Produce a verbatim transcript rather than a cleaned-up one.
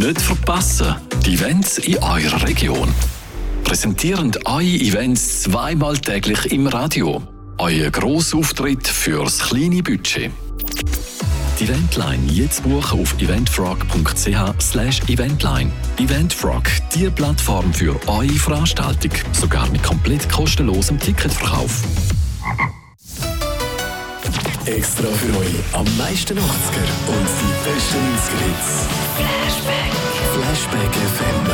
Nicht verpassen, die Events in eurer Region. Präsentierend eure Events zweimal täglich im Radio. Euer Grossauftritt fürs kleine Budget. Die Eventline jetzt buchen auf eventfrog punkt c h slash eventline. Eventfrog, die Plattform für eure Veranstaltung, sogar mit komplett kostenlosem Ticketverkauf. Extra für euch am meisten achtziger und die besten neunziger Hits. Flashback. Flashback F M.